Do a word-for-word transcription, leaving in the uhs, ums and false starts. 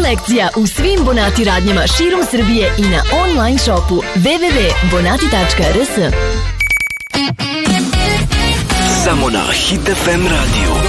selekcija u svim Bonati radnjama širom Srbije i na online shopu w w w tačka bonati tačka r s. Samo na Hit F M radiju.